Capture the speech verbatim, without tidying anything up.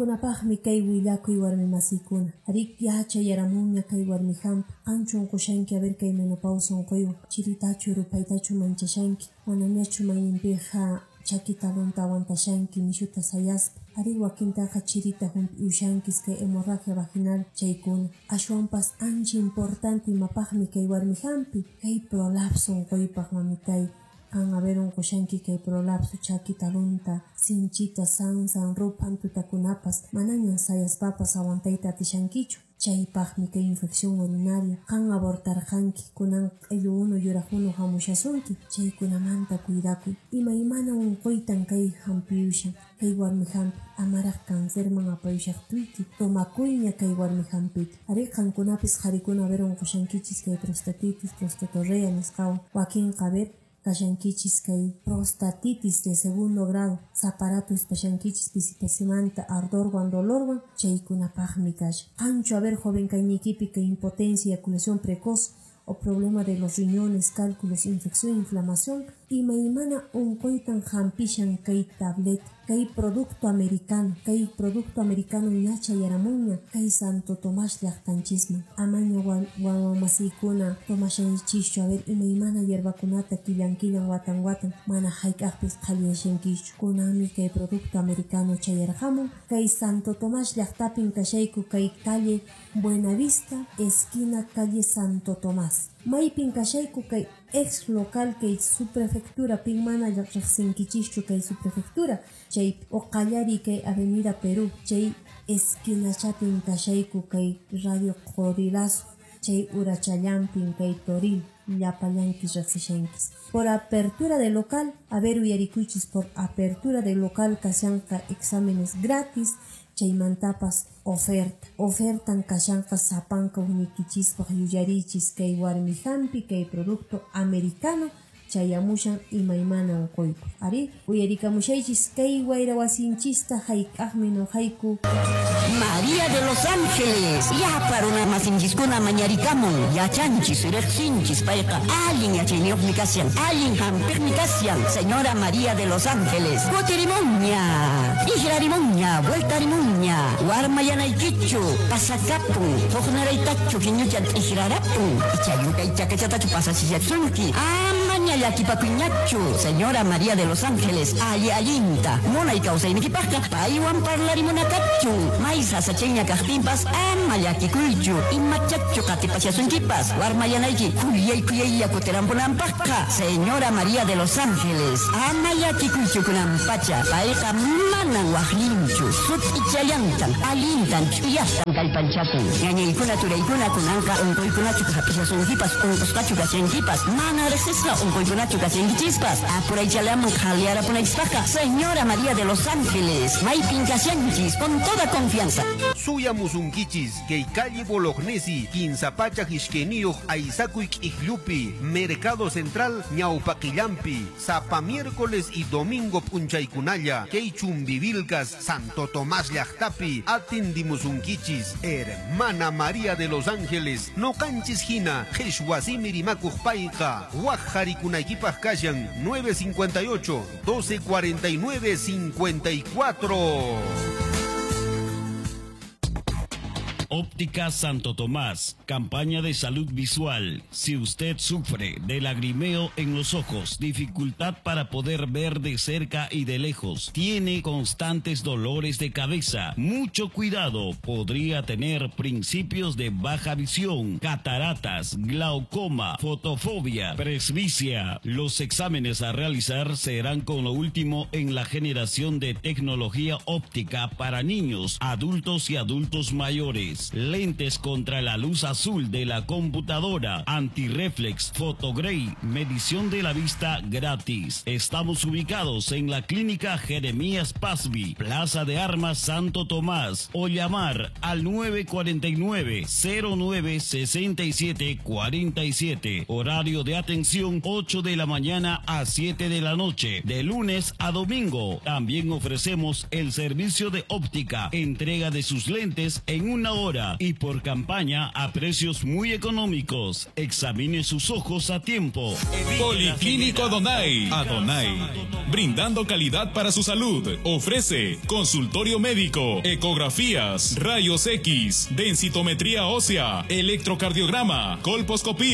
Qankunapaqmi kay willakuy warmi masiykuna. Arik yachay yaramunña kay warmi hampi. Qanchun qushanki haber kay menopausa unquywan. Chiritachu rupaytachu manchashanki. Manañachu mayninpiqa chaki talunta aguantashanki nishuta sayaspa. Ari wakintaqa chirita humpi ushankis kay hemorragia vaginal chaykuna. Ashwanpas ancha importante imapaqmi kay warmi hampi. Kay prolapso unquypaq mamitay. Kan haber unqushanki kay prolapso chaki talunta, sinchita, sansan, rupan tutakunapas, manañan sayaspapas aguantayta atishankichu. Chaypaqmi kay infección urinaria. Kan abortarqanki, kunan q'illu unu yuraq unu hamushasunki. Chaykunamanta cuidakuy. Imaymana unquytan kay hampiushan. Kay warmi hampi amaraq cancerman apayushaqtuyki. Tomakuyña kay warmi hampita. Ari qankunapis qarikuna haber unqushankichis kay prostatitis, prostatorrea nisqawan. Wakinqa haber kashankichis kay prostatitis de segundo grado. Zaparato espashankichis pisipasimanta ardorwan dolorwan chaykunapaqmi kasha. Qanchu haber joven kaynikipi kay impotencia, eyaculación precoz o problema de los riñones, cálculos, infección, inflamación. Imaymana unquytan hampishan kay tableta, kay producto americano, kay producto americano ñacha yaramunña, kay Santo Tomás llaqtanchisman. Amaña wawamasiykuna tomashanchischu haber imaymana yerbakunata killan killan watan watan mana hayk'aqpis qhalliyashankischu. Kunanmi kay producto americano chayarqamun. Kay Santo Tomás llaqtapin kashayku kay calle Buenavista, esquina calle Santo Tomás. Maypin kashayku kay ex local kay subprefectura pin mana riqsinkichischu kay subprefectura. Chay oqallari kay avenida Perú. Chay esquina chapin kashayku kay radio Qorilazo. Chay urachallanpin kay Toril. Llapallankis riqsishankis. Por apertura de local, haber uyarikuchis por apertura de local kashanqa exámenes gratis. Chaymantapas oferta. Ofertan kashanqa sapanka unikichispaq yuyarichis kay warmi hampi kay producto americano chayamushan imaymana unquyku. Ari uyarikamushaychis kay wayra wasinchista hayk'aqmi nuqayku. María de los Ángeles, ya para una masinchiskuna mañarikamun, ya chanchis, rexinchis, paiqa, alin yachayniuqnikasyan, alin hampiqnikasyan, señora María de los Ángeles, gotirimuña, ijrarimuña, vueltarimuña, warmayanaykichu, pasakapun, foqnaraytachu, kiñuchan ijrarapun, ichayuka ichakachatachu pasachiyatsunki, amaña llakipapiñachu, señora María de los Ángeles, ali allinta, munay kawsaynikipaqa, paywan parlarimunakachu, Maisa sacheña kaqtinpas ama llakikuychu imachachu qatipashasunkipas warmayanayki kuyay kuyay yakuterampunanpaqqa señora María de los Ángeles ama llakikuychu kunampacha payqa manan waqlinchu sut ichayantan alintan ch'uyastan kallpanchapun ñañaykuna turaykuna kunanqa unquykunachu hap'ishasunkipas unqusqachu kashankipas mana riqsisqa unquykunachu kashankichispas apuraychallamun qhaliarapunaykispaqa señora María de los Ángeles maypin kashanchis con toda confianza. Suya musunkichis, que calle Bolognesi, Quinzapacha Hishkeniyuj, Aizacuic Ijlupi, Mercado Central, Ñaupaquillampi, Zapa miércoles y domingo Punchaycunalla, Keichumbivilcas, Santo Tomás Llaqtapi, Atindimusunkichis, Hermana María de los Ángeles, no canchis jina, Jeshwasimirimakuj Paika, Guajaricunaikipaj Kashan, nueve cincuenta y ocho, doce cuarenta y nueve, cincuenta y cuatro. Óptica Santo Tomás, campaña de salud visual. Si usted sufre de lagrimeo en los ojos, dificultad para poder ver de cerca y de lejos, tiene constantes dolores de cabeza, mucho cuidado, podría tener principios de baja visión, cataratas, glaucoma, fotofobia, presbicia. Los exámenes a realizar serán con lo último en la generación de tecnología óptica para niños, adultos y adultos mayores. Lentes contra la luz azul de la computadora, antirreflex, fotogray, medición de la vista gratis. Estamos ubicados en la clínica Jeremías Pasby, Plaza de Armas Santo Tomás, o llamar al nueve cuarenta y nueve, cero nueve, sesenta y siete, cuarenta y siete. Horario de atención ocho de la mañana a siete de la noche, de lunes a domingo. También ofrecemos el servicio de óptica, entrega de sus lentes en una hora hora y por campaña a precios muy económicos. Examine sus ojos a tiempo. Policlínico Adonai. Adonai. Brindando calidad para su salud. Ofrece consultorio médico, ecografías, rayos X, densitometría ósea, electrocardiograma, colposcopía.